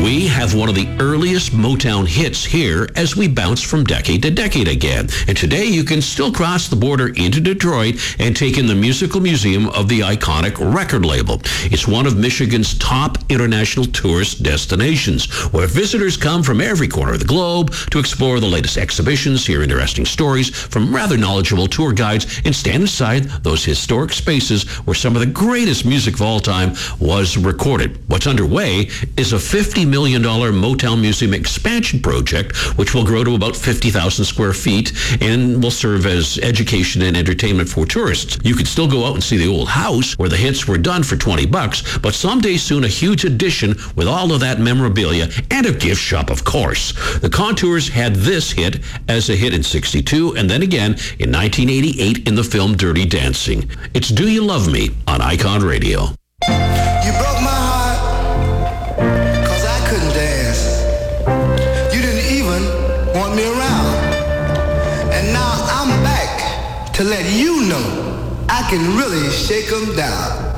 We have one of the earliest Motown hits here as we bounce from decade to decade again. And today you can still cross the border into Detroit and take in the Musical Museum of the iconic record label. It's one of Michigan's top international tourist destinations, where visitors come from every corner of the globe to explore the latest exhibitions, hear interesting stories from rather knowledgeable tour guides, and stand inside those historic spaces where some of the greatest music of all time was recorded. What's underway is a $50 million Motown Museum expansion project, which will grow to about 50,000 square feet and will serve as education and entertainment for tourists. You can still go out and see the old house where the hits were done for $20, but someday soon a huge addition with all of that memorabilia and a gift shop, of course. The Contours had this hit as a hit in '62 and then again in 1988 in the film Dirty Dancing. It's Do You Love Me on Icon Radio. You broke my heart, 'cause I couldn't dance. You didn't even want me around. And now I'm back to let you know I can really shake 'em down.